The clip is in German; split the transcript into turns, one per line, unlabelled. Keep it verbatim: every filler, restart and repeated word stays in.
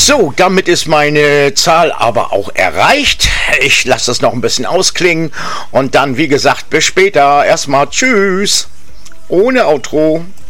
So, damit ist meine Zahl aber auch erreicht. Ich lasse das noch ein bisschen ausklingen und dann, wie gesagt, bis später. Erstmal tschüss. Ohne Outro.